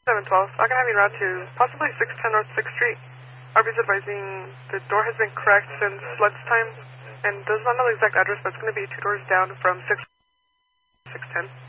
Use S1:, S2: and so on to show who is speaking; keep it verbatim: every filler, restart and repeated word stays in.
S1: seven twelve. I can have you route to possibly six ten North sixth Street. R B's advising the door has been cracked since lunchtime and does not know the exact address, but it's going to be two doors down from six ten.